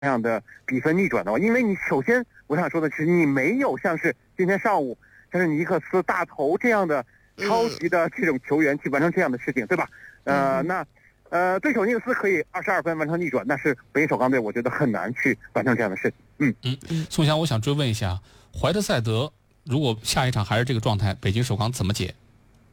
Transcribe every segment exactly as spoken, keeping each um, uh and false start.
这样的比分逆转的话，因为你首先我想说的是，你没有像是今天上午像是尼克斯大头这样的超级的这种球员去完成这样的事情，对吧？呃，那呃，对手尼克斯可以二十二分完成逆转，但是北京首钢队我觉得很难去完成这样的事情。嗯嗯，宋翔，我想追问一下，怀特塞德如果下一场还是这个状态，北京首钢怎么解？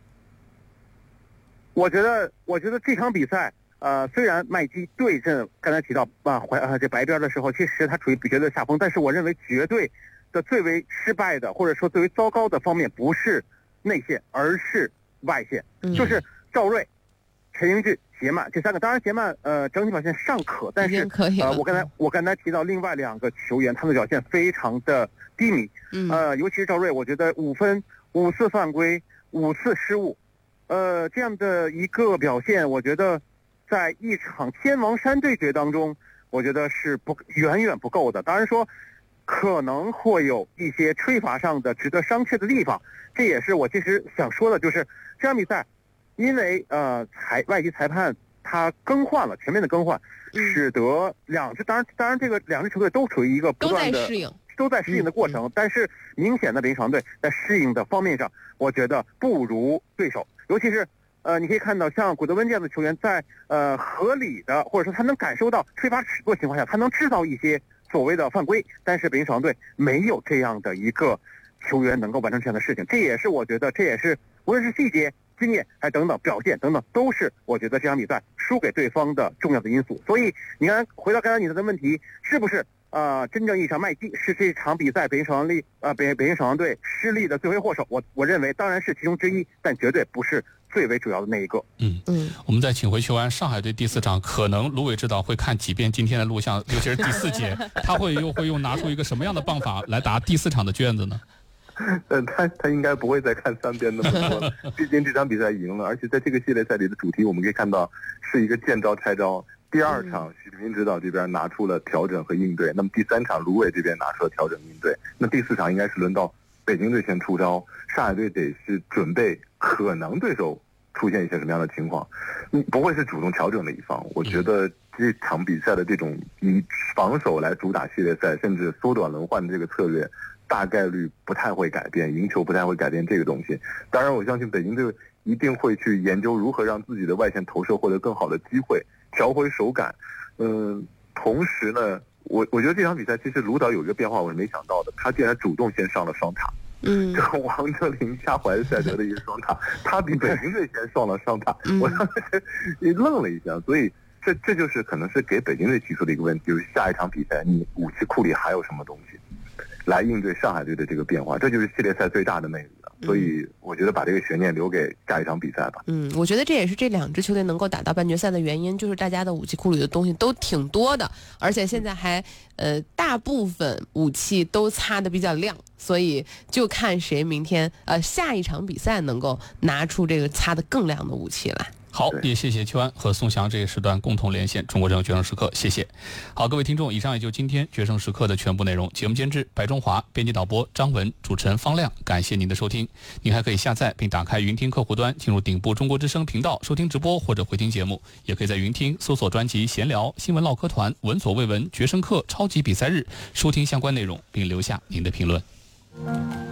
我觉得，我觉得这场比赛，呃，虽然麦基对阵刚才提到啊怀啊这白边的时候，其实他处于绝对下风，但是我认为绝对的最为失败的，或者说最为糟糕的方面，不是内线，而是外线， 嗯、 就是赵睿、陈英志、杰曼这三个。当然，杰曼呃整体表现尚可，但是可以呃我刚才我刚才提到另外两个球员，他们的表现非常的低迷。 嗯、 呃，尤其是赵睿，我觉得五分、五次犯规、五次失误。呃，这样的一个表现，我觉得在一场天王山对决当中，我觉得是不远远不够的。当然说，可能会有一些吹罚上的值得商榷的地方，这也是我其实想说的，就是这场比赛，因为呃裁外籍裁判他更换了，全面的更换，使得两支当然当然这个两支球队都处于一个不断的都在适应。 都在适应的过程，嗯嗯、但是明显的北京首钢队在适应的方面上，我觉得不如对手。尤其是呃，你可以看到像古德温这样的球员在，在呃合理的或者说他能感受到吹罚尺度的情况下，他能制造一些所谓的犯规。但是北京首钢队没有这样的一个球员能够完成这样的事情，这也是我觉得，这也是无论是细节、经验还等等表现等等，都是我觉得这场比赛输给对方的重要的因素。所以你看，回到刚才你的问题，是不是？呃，真正意义上麦基是这场比赛北京首钢力呃北北京首钢队失利的罪魁祸首，我我认为当然是其中之一，但绝对不是最为主要的那一个。 嗯嗯，我们再请回球员，上海队第四场，可能卢伟指导会看几遍今天的录像，尤其是第四节，他会又会又拿出一个什么样的办法来答第四场的卷子呢？ 呃，他他应该不会再看三遍那么多了，毕竟这场比赛赢了，而且在这个系列赛里的主题，我们可以看到是一个见招拆招。第二场，许明指导这边拿出了调整和应对，那么第三场，卢伟这边拿出了调整应对，那第四场应该是轮到北京队先出招，上海队得是准备可能对手出现一些什么样的情况，你不会是主动调整的一方。我觉得这场比赛的这种以防守来主打系列赛，甚至缩短轮换的这个策略，大概率不太会改变，赢球不太会改变这个东西。当然，我相信北京队一定会去研究如何让自己的外线投射获得更好的机会。调回手感，嗯、呃，同时呢，我我觉得这场比赛其实卢导有一个变化，我是没想到的，他竟然主动先上了双塔， 嗯， 这个王哲林加怀特塞德的一个双塔，他比北京队先上了双塔，嗯、我当时你愣了一下，所以这这就是可能是给北京队提出的一个问题，就是下一场比赛你武器库里还有什么东西来应对上海队的这个变化，这就是系列赛最大的魅力了。所以我觉得把这个悬念留给下一场比赛吧。 嗯，我觉得这也是这两支球队能够打到半决赛的原因，就是大家的武器库里的东西都挺多的，而且现在还呃大部分武器都擦得比较亮，所以就看谁明天呃下一场比赛能够拿出这个擦得更亮的武器来。 好，也谢谢邱安和宋翔这一时段共同连线中国正决胜时刻，谢谢。好，各位听众，以上也就今天决胜时刻的全部内容。节目监制白中华，编辑导播张文，主持人方亮，感谢您的收听。您还可以下载并打开云听客户端，进入顶部中国之声频道收听直播或者回听节目，也可以在云听搜索专辑闲聊、新闻唠嗑团、闻所未闻、决胜课、超级比赛日，收听相关内容并留下您的评论。